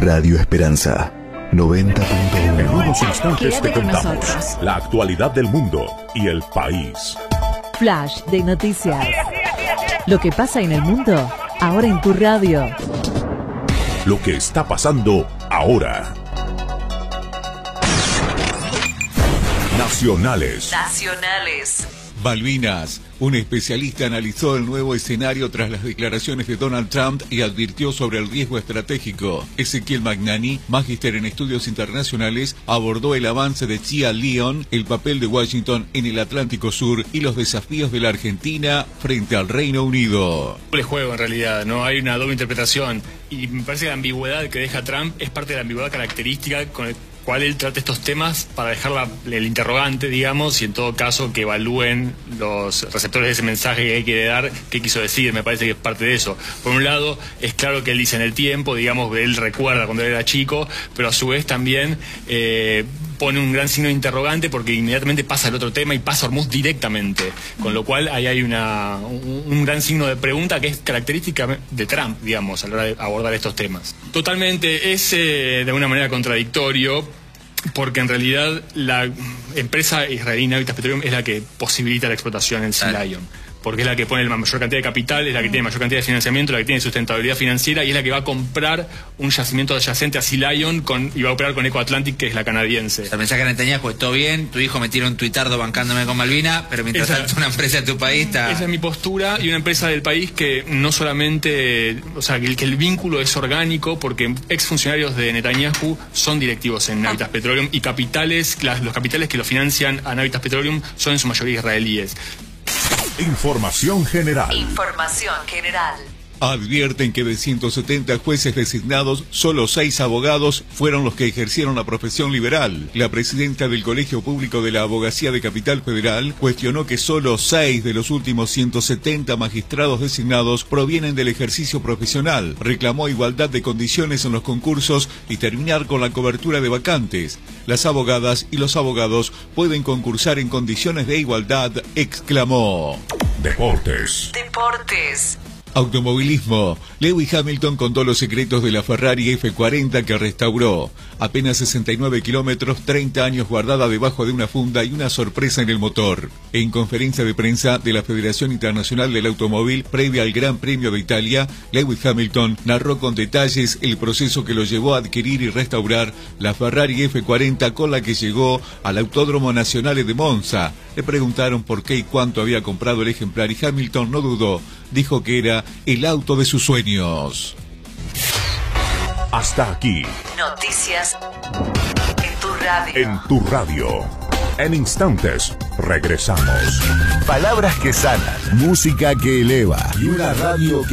Radio Esperanza 90.1. En unos instantes te contamos nosotros la actualidad del mundo y el país. Flash de noticias. Lo que pasa en el mundo, ahora en tu radio. Lo que está pasando ahora. Nacionales. Malvinas. Un especialista analizó el nuevo escenario tras las declaraciones de Donald Trump y advirtió sobre el riesgo estratégico. Ezequiel Magnani, magíster en estudios internacionales, abordó el avance de Chia Leon, el papel de Washington en el Atlántico Sur y los desafíos de la Argentina frente al Reino Unido. Doble juego en realidad, no hay una doble interpretación y me parece que la ambigüedad que deja Trump es parte de la ambigüedad característica con el cual él trata estos temas para dejar el interrogante, digamos, y en todo caso que evalúen los receptores de ese mensaje que él quiere dar, qué quiso decir. Me parece que es parte de eso. Por un lado, es claro que él dice en el tiempo, digamos, él recuerda cuando él era chico, pero a su vez también pone un gran signo de interrogante porque inmediatamente pasa al otro tema y pasa a Hormuz directamente, con lo cual ahí hay un gran signo de pregunta que es característica de Trump, digamos, a la hora de abordar estos temas. Totalmente es de alguna manera contradictorio, porque en realidad la empresa israelí Navitas Petroleum es la que posibilita la explotación en Sea Lion, porque es la que pone la mayor cantidad de capital, es la que tiene mayor cantidad de financiamiento, la que tiene sustentabilidad financiera y es la que va a comprar un yacimiento adyacente a Sea Lion y va a operar con Eco Atlantic, que es la canadiense. El mensaje de Netanyahu, todo bien, tu hijo me tira un tuitardo bancándome con Malvina, pero mientras tanto una empresa de tu país está... Esa es mi postura, y una empresa del país que no solamente, o sea, que el vínculo es orgánico, porque exfuncionarios de Netanyahu son directivos en Navitas Petroleum y los capitales que lo financian a Navitas Petroleum son en su mayoría israelíes. Información general. Advierten que de 170 jueces designados, solo 6 abogados fueron los que ejercieron la profesión liberal. La presidenta del Colegio Público de la Abogacía de Capital Federal cuestionó que solo 6 de los últimos 170 magistrados designados provienen del ejercicio profesional. Reclamó igualdad de condiciones en los concursos y terminar con la cobertura de vacantes. Las abogadas y los abogados pueden concursar en condiciones de igualdad, exclamó. Deportes. Automovilismo. Lewis Hamilton contó los secretos de la Ferrari F40 que restauró. Apenas 69 kilómetros, 30 años guardada debajo de una funda y una sorpresa en el motor. En conferencia de prensa de la Federación Internacional del Automóvil previa al Gran Premio de Italia, Lewis Hamilton narró con detalles el proceso que lo llevó a adquirir y restaurar la Ferrari F40 con la que llegó al Autódromo Nacional de Monza. Le preguntaron por qué y cuánto había comprado el ejemplar y Hamilton no dudó. Dijo que era el auto de sus sueños. Hasta aquí. Noticias en tu radio. En tu radio. En instantes, regresamos. Palabras que sanan, música que eleva y una radio que